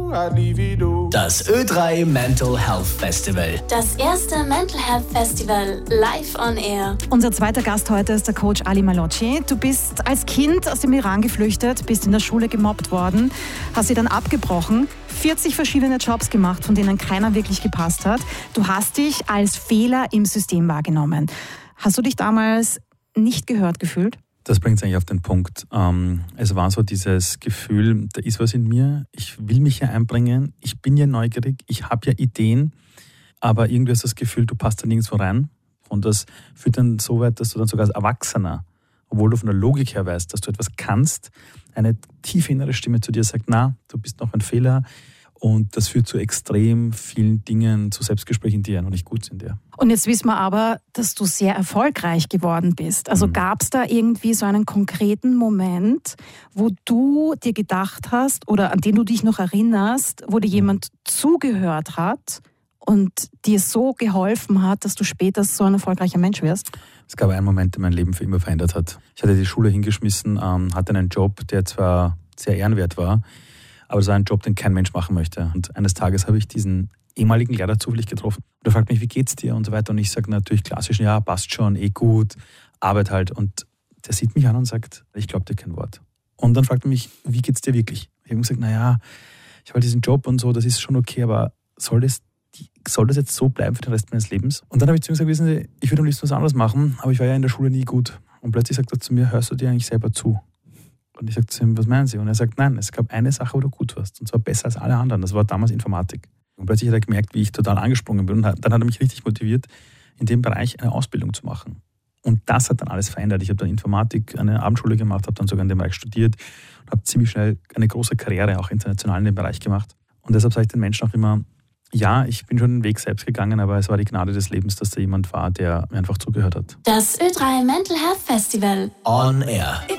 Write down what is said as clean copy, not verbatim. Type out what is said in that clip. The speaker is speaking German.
Das Ö3 Mental Health Festival. Das erste Mental Health Festival live on air. Unser zweiter Gast heute ist der Coach Ali Malocci. Du bist als Kind aus dem Iran geflüchtet, bist in der Schule gemobbt worden, hast sie dann abgebrochen, 40 verschiedene Jobs gemacht, von denen keiner wirklich gepasst hat. Du hast dich als Fehler im System wahrgenommen. Hast du dich damals nicht gehört gefühlt? Das bringt es eigentlich auf den Punkt. Es war so dieses Gefühl, da ist was in mir, ich will mich ja einbringen, ich bin ja neugierig, ich habe ja Ideen, aber irgendwie hast du das Gefühl, du passt da nirgendwo rein. Und das führt dann so weit, dass du dann sogar als Erwachsener, obwohl du von der Logik her weißt, dass du etwas kannst, eine tiefe innere Stimme zu dir sagt, na, du bist noch ein Fehler. Und das führt zu extrem vielen Dingen, zu Selbstgesprächen, die ja noch nicht gut sind. Ja. Und jetzt wissen wir aber, dass du sehr erfolgreich geworden bist. Also gab es da irgendwie so einen konkreten Moment, wo du dir gedacht hast oder an den du dich noch erinnerst, wo dir jemand zugehört hat und dir so geholfen hat, dass du später so ein erfolgreicher Mensch wirst? Es gab einen Moment, der mein Leben für immer verändert hat. Ich hatte die Schule hingeschmissen, hatte einen Job, der zwar sehr ehrenwert war, aber es war ein Job, den kein Mensch machen möchte. Und eines Tages habe ich diesen ehemaligen Lehrer zufällig getroffen. Und er fragt mich, wie geht's dir und so weiter. Und ich sage natürlich klassisch, ja, passt schon, gut, Arbeit halt. Und der sieht mich an und sagt, ich glaube dir kein Wort. Und dann fragt er mich, wie geht's dir wirklich? Ich habe ihm gesagt, naja, ich habe diesen Job und so, das ist schon okay, aber soll das jetzt so bleiben für den Rest meines Lebens? Und dann habe ich zu ihm gesagt, wissen Sie, ich würde am liebsten was anderes machen, aber ich war ja in der Schule nie gut. Und plötzlich sagt er zu mir, hörst du dir eigentlich selber zu? Und ich sage zu ihm, was meinen Sie? Und er sagt, nein, es gab eine Sache, wo du gut warst. Und zwar besser als alle anderen. Das war damals Informatik. Und plötzlich hat er gemerkt, wie ich total angesprungen bin. Und dann hat er mich richtig motiviert, in dem Bereich eine Ausbildung zu machen. Und das hat dann alles verändert. Ich habe dann Informatik, eine Abendschule gemacht, habe dann sogar in dem Bereich studiert und habe ziemlich schnell eine große Karriere auch international in dem Bereich gemacht. Und deshalb sage ich den Menschen auch immer, ja, ich bin schon den Weg selbst gegangen, aber es war die Gnade des Lebens, dass da jemand war, der mir einfach zugehört hat. Das Ö3 Mental Health Festival. On Air.